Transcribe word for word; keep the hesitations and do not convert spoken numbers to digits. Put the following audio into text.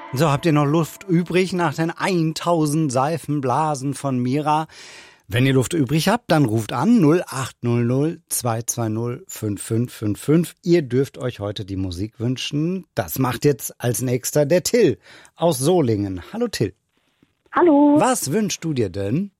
So, habt ihr noch Luft übrig nach den tausend Seifenblasen von Mira? Wenn ihr Luft übrig habt, dann ruft an null acht null null zwei zwei null fünf fünf fünf fünf. Ihr dürft euch heute die Musik wünschen. Das macht jetzt als nächster der Till aus Solingen. Hallo Till. Hallo. Was wünschst du dir denn?